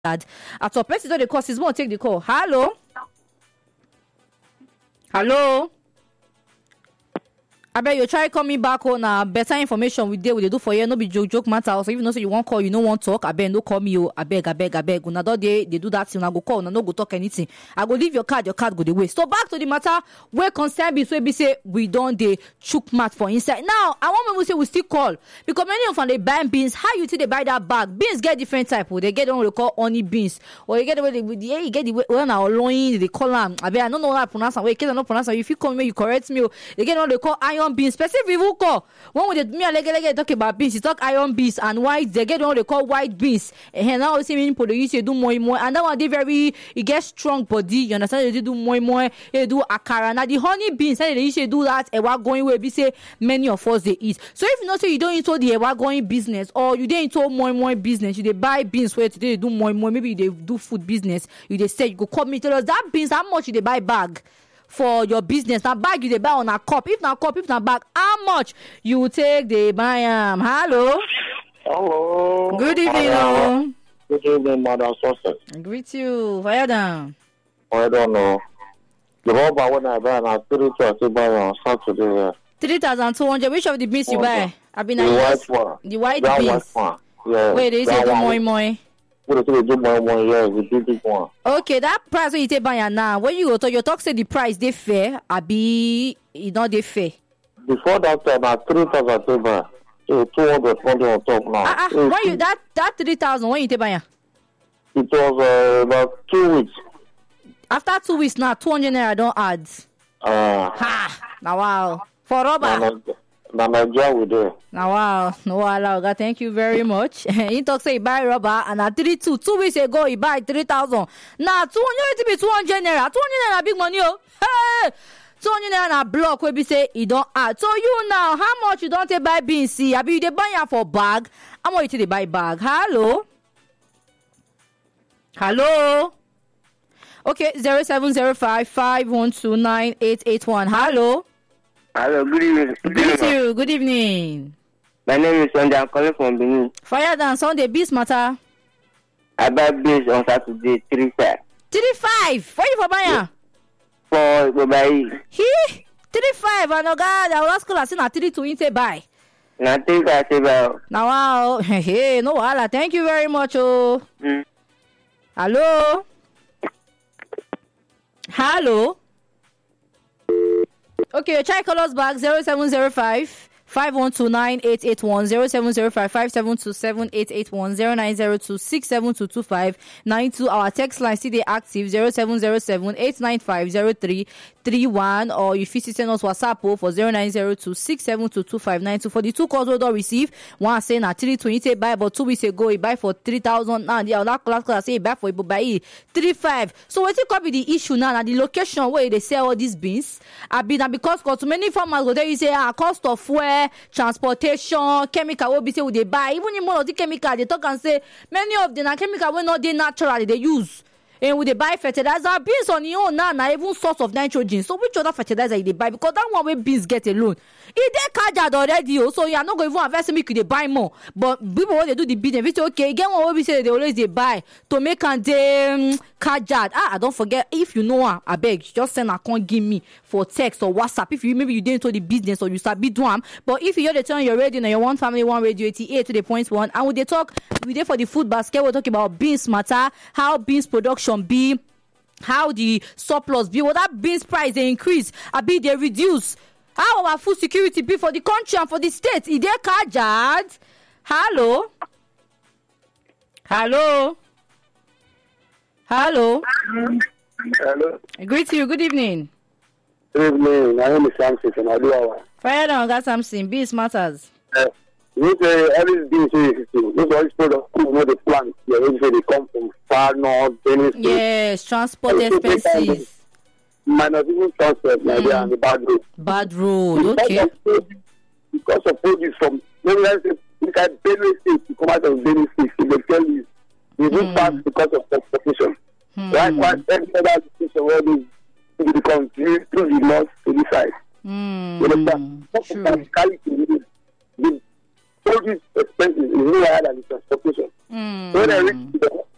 At our person don't the call, is more take the call. Hello. I bet you try call me back on better information we do for you. No be joke matter. So if you know say you want call, you no want talk. I bet no call me. I beg. Una don't they do that thing. I go call. Una no go talk anything. I go leave your card go the way. So back to the matter where concern be. So we say we don't they chook mat for inside. Now I want me to say we still call because many of them they buy beans. How you think they buy that bag? Beans get different type. They get what they call honey beans, or you get the way you get the way when our loin they call them. I bet I don't know how to pronounce them. Wait, not pronounce them. If you call me, you correct me. They get what they call iron beans. Specific people call when we me and talk about beans, you talk iron beans and white. They get what they call white beans. And now we see many people they used to do more, and that one they very it gets strong body. You understand? They do more. They do akara. Now the honey beans, they used to do that. And we're going where we say many of us they eat. So if you know say you don't into the we're going business or you don't into more business, you they buy beans where today they do more. Maybe they do food business. You they say you go come me tell us that beans how much you they buy bag for your business. Now bag you they buy on a cup. If not cup, if not bag, how much you take they buy Hello. Hello. Good evening. Good evening, Madam Success. I greet you. Fire down. I don't know. The rubber when I buy and I put it to buy on Saturday. 3,200. Which of the beans you buy? I've been the white one. The white that beans. White one. Yeah. Wait, they say do moi. What do do moi? Yeah, the big one. Okay, that price when you take buy now. When you go to your talk say the price they fair, abi it not they fair. Before that time, I 3,000 to buy. So 220 on top now. When you that 3,000 when you take buy? It was about 2 weeks. After 2 weeks now, 200 naira don't add. Now wow. For rubber. Now Nigeria we do. Now wow. No wow. Thank you very much. He talk say he buy rubber and at 2 weeks ago he buy 3,000. Now 200 to be 200 naira. 200 naira big money oh. Hey. 200 naira na block where be say he don't add. So you now how much you don't take buy beans? See, I be they buy ya for bag. How much you take buy bag? Hello. Okay, 0705 512 9881. Hello. Hello, good evening. Good evening. My name is Sunday. I'm calling from Benin. Fire down Sunday, beans matter. I buy beans on Saturday, 3.5. 3.5? What you for buying? For buy. 3.5 and God, I was school na 3.2 inte buy. Na 3.5. Now wow, hey, no wala. Thank you very much. Oh. Hello. Okay, try call us back 0705 512 9881 0705 5727 881 0902 67225 92. Our text line still active 0707 895 0331 or you fit send us WhatsApp for 0902 6722592. For the two calls we don't receive, one saying at 320 buy but 2 weeks ago he buy for 3,000 now the other class say he buy for he buy 3.5. So what could be the issue now? The location where they sell all these beans have been because too many farmers go there you say cost of fuel, transportation, chemical will be say they buy. Even in one of the chemical they talk and say many of them are chemical when not they naturally they use. And when they buy fertilizer, beans on your own now even source of nitrogen. So which other fertilizer they buy? Because that one way beans get alone. If they carjad already, so you are not going to invest make they buy more. But people when they do the business, they say okay, again what we say they always they buy to make and they carjad. Don't forget if you know I beg just send a account give me for text or WhatsApp. If you maybe you didn't do the business or you start bid one. But if you hear the turn your radio and your one family one radio 88 to the point one, and when they talk we there for the food basket, we're talking about beans matter, how beans production be, how the surplus be, what that beans price they increase, be they reduce. How our food security be for the country and for the state? Is there carjad? Hello. Hello. I greet you. Good evening. Good evening. My name is Samson from Aduawa. Fire down, got something. Beans matters. You say every beans is this all product you know the plant. Yeah, they come from far north, Benin. Yes, transport expenses. Minus even transport, Nigeria and the bad road. Bad road, okay. Because of produce from maybe let's say look at Benue State, you come out of Benue State, they tell you they don't pass because of transportation. Likewise, every other situation where they become through the north to the side. The produce expenses is more higher than the transportation. When I reach the